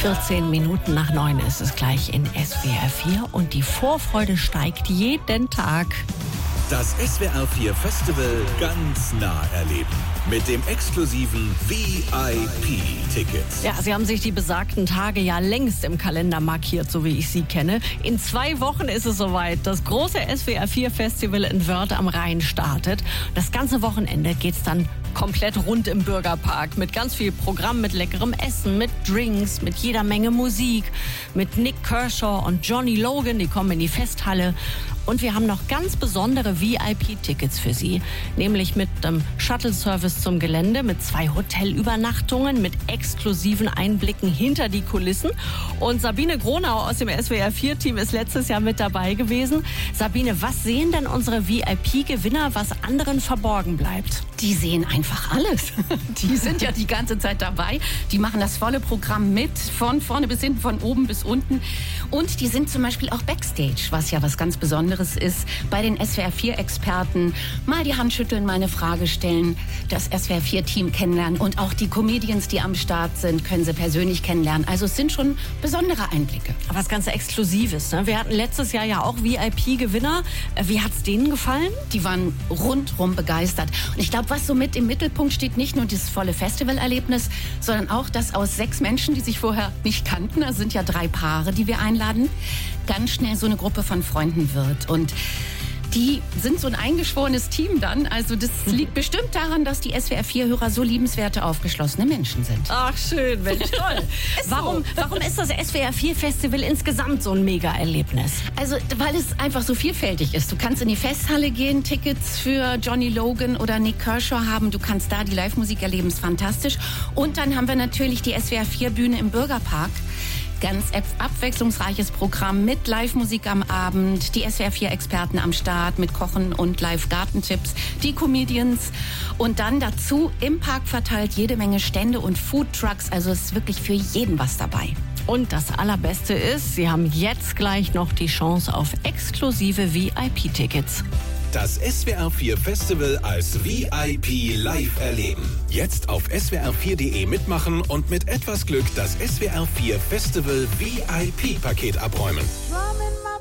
14 Minuten nach 9 ist es gleich in SWR 4 und die Vorfreude steigt jeden Tag. Das SWR 4 Festival ganz nah erleben. Mit dem exklusiven VIP-Tickets. Ja, Sie haben sich die besagten Tage ja längst im Kalender markiert, so wie ich sie kenne. In 2 Wochen ist es soweit. Das große SWR 4 Festival in Wörth am Rhein startet. Das ganze Wochenende geht's dann komplett rund im Bürgerpark. Mit ganz viel Programm, mit leckerem Essen, mit Drinks, mit jeder Menge Musik. Mit Nick Kershaw und Johnny Logan, die kommen in die Festhalle. Und wir haben noch ganz besondere VIP-Tickets für Sie. Nämlich mit dem Shuttle-Service zum Gelände, mit 2 Hotelübernachtungen, mit exklusiven Einblicken hinter die Kulissen. Und Sabine Gronau aus dem SWR 4-Team ist letztes Jahr mit dabei gewesen. Sabine, was sehen denn unsere VIP-Gewinner, was anderen verborgen bleibt? Die sehen einfach alles. Die sind ja die ganze Zeit dabei. Die machen das volle Programm mit, von vorne bis hinten, von oben bis unten. Und die sind zum Beispiel auch Backstage, was ja was ganz Besonderes ist, bei den SWR-4-Experten. Mal die Hand schütteln, mal eine Frage stellen, das SWR-4-Team kennenlernen und auch die Comedians, die am Start sind, können sie persönlich kennenlernen. Also es sind schon besondere Einblicke. Aber was ganz Exklusives, ne? Wir hatten letztes Jahr ja auch VIP-Gewinner. Wie hat's denen gefallen? Die waren rundrum begeistert. Und ich glaube, was so mit im Mittelpunkt steht, nicht nur dieses volle Festivalerlebnis, sondern auch, dass aus 6 Menschen, die sich vorher nicht kannten, also sind ja 3 Paare, die wir einladen, ganz schnell so eine Gruppe von Freunden wird. Und die sind so ein eingeschworenes Team dann. Also das liegt bestimmt daran, dass die SWR-4-Hörer so liebenswerte, aufgeschlossene Menschen sind. Ach, schön, Mensch, toll. Warum ist das SWR-4-Festival insgesamt so ein Mega-Erlebnis? Also, weil es einfach so vielfältig ist. Du kannst in die Festhalle gehen, Tickets für Johnny Logan oder Nick Kershaw haben. Du kannst da die Live-Musik erleben, ist fantastisch. Und dann haben wir natürlich die SWR-4-Bühne im Bürgerpark. Ganz abwechslungsreiches Programm mit Live-Musik am Abend, die SWR-4-Experten am Start mit Kochen und Live-Gartentipps, die Comedians und dann dazu im Park verteilt jede Menge Stände und Foodtrucks. Also es ist wirklich für jeden was dabei. Und das Allerbeste ist, Sie haben jetzt gleich noch die Chance auf exklusive VIP-Tickets. Das SWR 4 Festival als VIP live erleben. Jetzt auf swr4.de mitmachen und mit etwas Glück das SWR 4 Festival VIP-Paket abräumen.